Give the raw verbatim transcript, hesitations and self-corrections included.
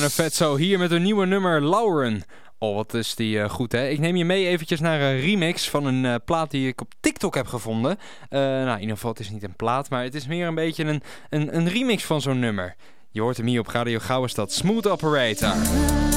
en Vetso hier met een nieuwe nummer, Lauren. Oh, wat is die uh, goed, hè? Ik neem je mee eventjes naar een remix van een uh, plaat die ik op TikTok heb gevonden. Uh, nou, in ieder geval, het is niet een plaat, maar het is meer een beetje een, een, een remix van zo'n nummer. Je hoort hem hier op Radio Gouwenstad, Smooth Operator.